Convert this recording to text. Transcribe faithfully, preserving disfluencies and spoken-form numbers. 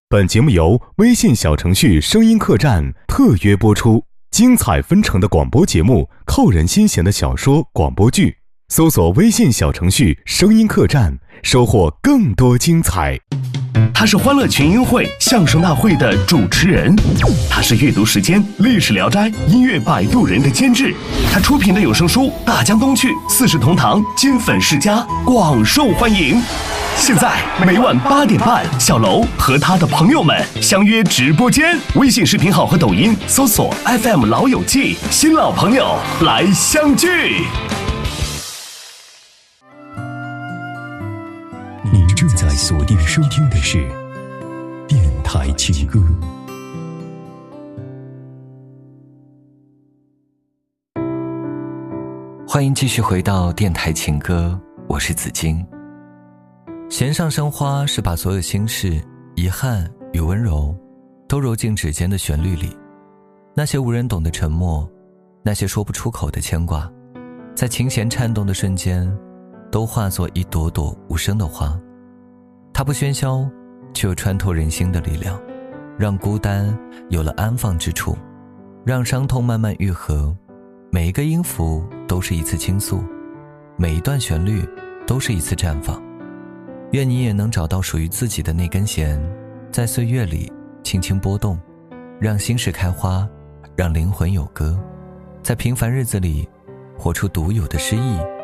本节目由微信小程序声音客栈特约播出，精彩纷呈的广播节目，扣人心弦的小说广播剧，搜索微信小程序声音客栈，收获更多精彩。 他是欢乐群英会相声大会的主持人，他是阅读时间历史聊斋音乐摆渡人的监制，他出品的有声书《大江东去》四世同堂金粉世家广受欢迎。现在每晚八点半，小楼和他的朋友们相约直播间，微信视频号和抖音搜索 F M 老友记，新老朋友来相聚。 您正在锁定收听的是电台情歌。 欢迎继续回到电台情歌，我是子金。弦上生花是把所有心事、遗憾与温柔都揉进指尖的旋律里，那些无人懂的沉默，那些说不出口的牵挂，在琴弦颤动的瞬间都化作一朵朵无声的花。它不喧嚣，却有穿透人心的力量，让孤单有了安放之处，让伤痛慢慢愈合。每一个音符都是一次倾诉，每一段旋律都是一次绽放。愿你也能找到属于自己的那根弦，在岁月里轻轻波动，让心事开花，让灵魂有歌，在平凡日子里活出独有的诗意